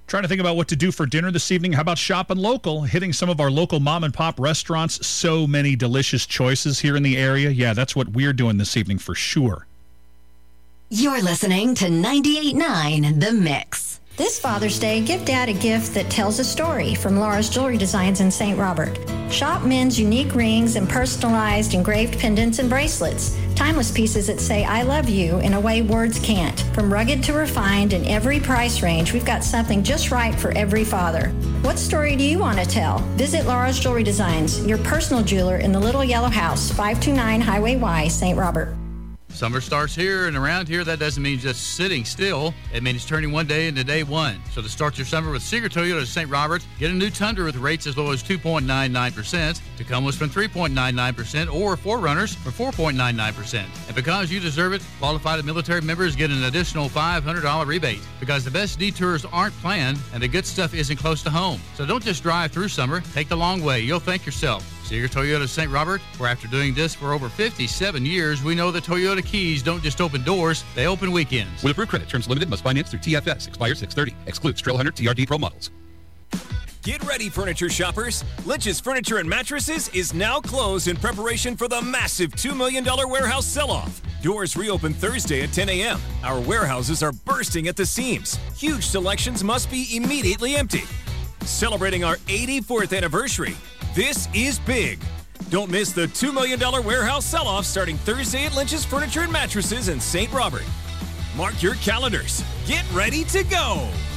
Trying to think about what to do for dinner this evening. How about shopping local? Hitting some of our local mom and pop restaurants. So many delicious choices here in the area. Yeah, that's what we're doing this evening for sure. You're listening to 98.9 The Mix. This Father's Day, give Dad a gift that tells a story from Laura's Jewelry Designs in St. Robert. Shop men's unique rings and personalized engraved pendants and bracelets. Timeless pieces that say, I love you in a way words can't. From rugged to refined in every price range, we've got something just right for every father. What story do you want to tell? Visit Laura's Jewelry Designs, your personal jeweler in the Little Yellow House, 529 Highway Y, St. Robert. Summer starts here and around here. That doesn't mean just sitting still. It means turning one day into day one. So to start your summer with Seeger Toyota of St. Robert, get a new Tundra with rates as low as 2.99%, Tacomas from 3.99%, or 4Runners from 4.99%. And because you deserve it, qualified military members get an additional $500 rebate. Because the best detours aren't planned and the good stuff isn't close to home. So don't just drive through summer. Take the long way. You'll thank yourself. Seeger Toyota of St. Robert, where after doing this for over 57 years, we know that Toyota Keys don't just open doors, they open weekends. With approved credit, terms limited, must finance through TFS, expires 6/30. Excludes Trailhunter TRD Pro models. Get ready, furniture shoppers. Lynch's Furniture and Mattresses is now closed in preparation for the massive $2 million warehouse sell-off. Doors reopen Thursday at 10 a.m. Our warehouses are bursting at the seams. Huge selections must be immediately emptied. Celebrating our 84th anniversary, this is big. Don't miss the $2 million warehouse sell-off starting Thursday at Lynch's Furniture and Mattresses in St. Robert. Mark your calendars. Get ready to go.